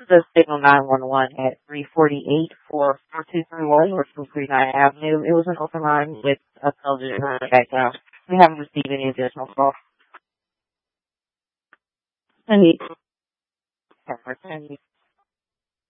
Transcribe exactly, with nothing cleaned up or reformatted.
The signal nine one one at three forty-eight for four two three one or two three nine Avenue. It was an open line with a television on the background. We haven't received any additional calls. Cindy.